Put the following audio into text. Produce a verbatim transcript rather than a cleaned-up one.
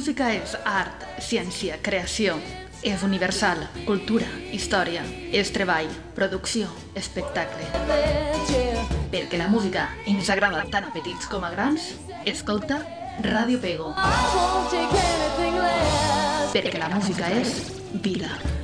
música és art, ciència, creació. És universal, cultura, història, és treball, producció, espectacle. Perquè la música ens agrada tant a petits com a grans, escolta Ràdio Pego. Perquè la música és vida.